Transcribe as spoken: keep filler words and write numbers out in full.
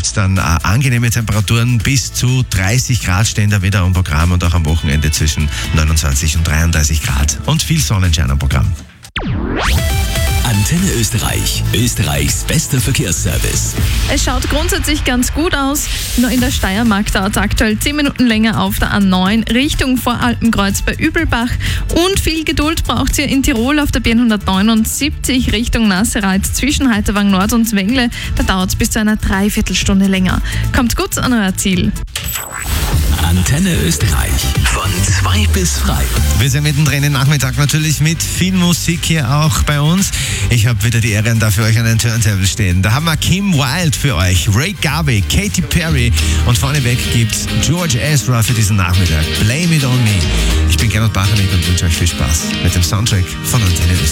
gibt es dann äh, angenehme Temperaturen. Bis zu dreißig Grad stehen da wieder am Programm und auch am Wochenende zwischen neunundzwanzig und dreiunddreißig Grad. Und viel Sonnenschein am Programm. Antenne Österreich, Österreichs bester Verkehrsservice. Es schaut grundsätzlich ganz gut aus. Nur in der Steiermark dauert es aktuell zehn Minuten länger auf der A neun Richtung Voralpenkreuz bei Übelbach. Und viel Geduld braucht ihr in Tirol auf der B hundertneunundsiebzig Richtung Nassereiz zwischen Heiterwang Nord und Zwängle. Da dauert es bis zu einer Dreiviertelstunde länger. Kommt gut an euer Ziel. Antenne Österreich von zwei bis frei. Wir sind mittendrin im Nachmittag natürlich mit viel Musik hier auch bei uns. Ich habe wieder die Ehre, da für euch an den Turntable stehen. Da haben wir Kim Wilde für euch, Ray Garvey, Katy Perry und vorneweg gibt's George Ezra für diesen Nachmittag. Blame It On Me. Ich bin Gernot Bachanek und wünsche euch viel Spaß mit dem Soundtrack von Antenne Österreich.